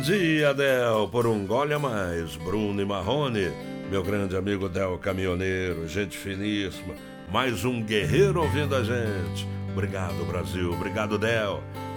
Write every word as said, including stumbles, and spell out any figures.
Dia, Del, por um gole a mais, Bruno e Marrone, meu grande amigo Del Caminhoneiro, gente finíssima, mais um guerreiro ouvindo a gente. Obrigado, Brasil, obrigado, Del.